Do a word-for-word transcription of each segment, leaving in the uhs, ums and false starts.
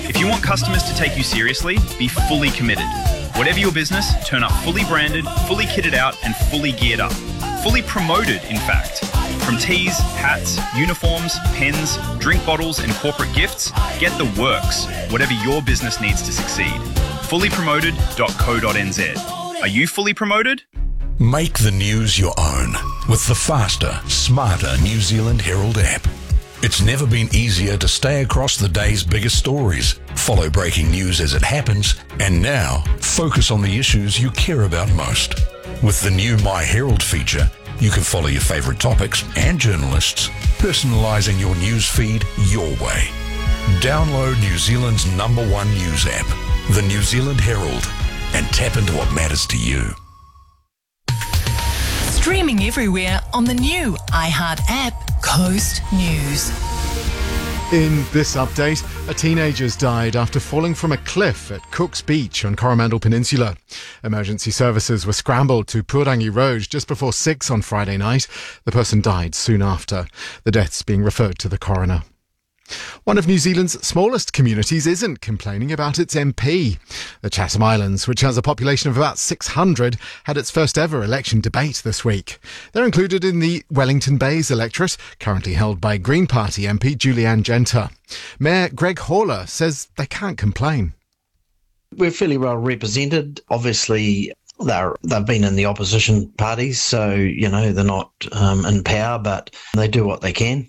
If you want customers to take you seriously, be fully committed. Whatever your business, turn up fully branded, fully kitted out, and fully geared up. Fully promoted, in fact. From tees, hats, uniforms, pens, drink bottles, and corporate gifts, get the works, whatever your business needs to succeed. fully promoted dot co dot n z. Are you fully promoted? Make the news your own with the faster, smarter New Zealand Herald app. It's never been easier to stay across the day's biggest stories, follow breaking news as it happens, and now focus on the issues you care about most. With the new My Herald feature, you can follow your favourite topics and journalists, personalising your news feed your way. Download New Zealand's number one news app, the New Zealand Herald, and tap into what matters to you. Streaming everywhere on the new iHeart app, Coast News. In this update, a teenager's died after falling from a cliff at Cook's Beach on Coromandel Peninsula. Emergency services were scrambled to Purangi Road just before six on Friday night. The person died soon after. The deaths being referred to the coroner. One of New Zealand's smallest communities isn't complaining about its M P. The Chatham Islands, which has a population of about six hundred, had its first ever election debate this week. They're included in the Wellington Bays electorate, currently held by Green Party M P Julianne Genter. Mayor Greg Horler says they can't complain. We're fairly well represented. Obviously, They're, they've been in the opposition parties, so, you know, they're not um, in power, but they do what they can.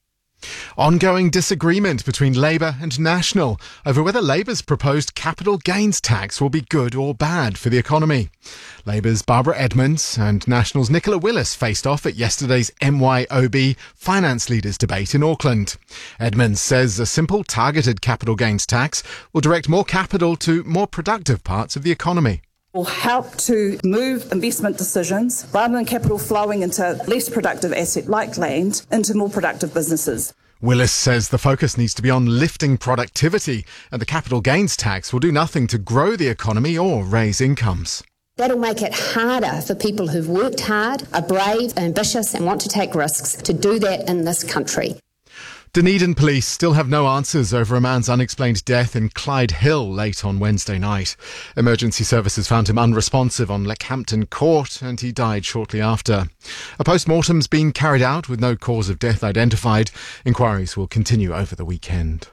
Ongoing disagreement between Labour and National over whether Labour's proposed capital gains tax will be good or bad for the economy. Labour's Barbara Edmonds and National's Nicola Willis faced off at yesterday's M Y O B finance leaders debate in Auckland. Edmonds says a simple targeted capital gains tax will direct more capital to more productive parts of the economy. Will help to move investment decisions rather than capital flowing into less productive asset like land into more productive businesses. Willis says the focus needs to be on lifting productivity, and the capital gains tax will do nothing to grow the economy or raise incomes. That'll make it harder for people who've worked hard, are brave, ambitious and want to take risks to do that in this country. Dunedin police still have no answers over a man's unexplained death in Clyde Hill late on Wednesday night. Emergency services found him unresponsive on Leckhampton Court and he died shortly after. A post-mortem's been carried out with no cause of death identified. Inquiries will continue over the weekend.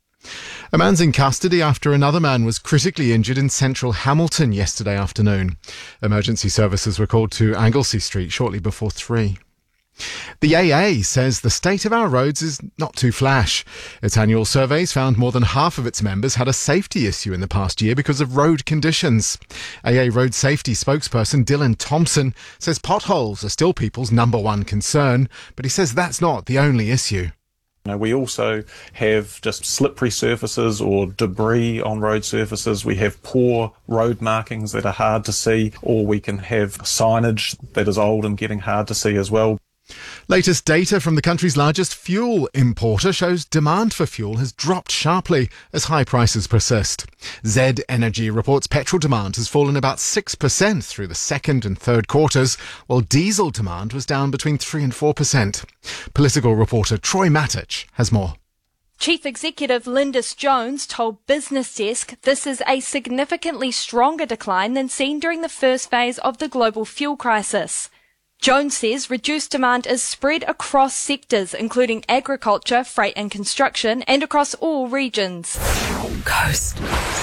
A man's in custody after another man was critically injured in central Hamilton yesterday afternoon. Emergency services were called to Anglesey Street shortly before three. The A A says the state of our roads is not too flash. Its annual surveys found more than half of its members had a safety issue in the past year because of road conditions. A A road safety spokesperson Dylan Thompson says potholes are still people's number one concern, but he says that's not the only issue. We also have just slippery surfaces or debris on road surfaces. We have poor road markings that are hard to see, or we can have signage that is old and getting hard to see as well. Latest data from the country's largest fuel importer shows demand for fuel has dropped sharply as high prices persist. Z Energy reports petrol demand has fallen about six percent through the second and third quarters, while diesel demand was down between three and four percent. Political reporter Troy Matich has more. Chief Executive Lindis Jones told Business Desk this is a significantly stronger decline than seen during the first phase of the global fuel crisis. Jones says reduced demand is spread across sectors, including agriculture, freight and construction, and across all regions. Coast.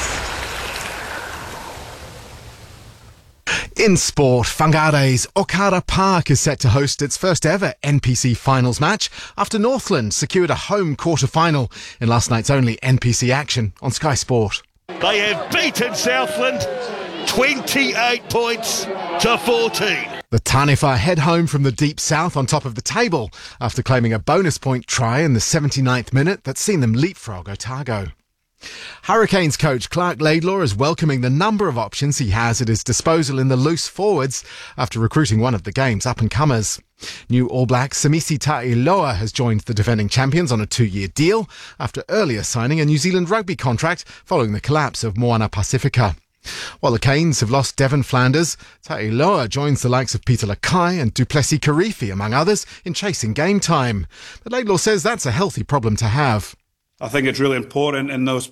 In sport, Whangare's Okara Park is set to host its first ever N P C finals match after Northland secured a home quarter-final in last night's only N P C action on Sky Sport. They have beaten Southland twenty-eight points to fourteen. The Taniwha head home from the deep south on top of the table after claiming a bonus point try in the seventy-ninth minute that's seen them leapfrog Otago. Hurricanes coach Clark Laidlaw is welcoming the number of options he has at his disposal in the loose forwards after recruiting one of the game's up-and-comers. New All Black Samisi Ta'iloa has joined the defending champions on a two-year deal after earlier signing a New Zealand rugby contract following the collapse of Moana Pacifica. While the Canes have lost Devon Flanders, Ta'iloa joins the likes of Peter Lakai and Duplessis Karifi, among others, in chasing game time. But Laidlaw says that's a healthy problem to have. I think it's really important in those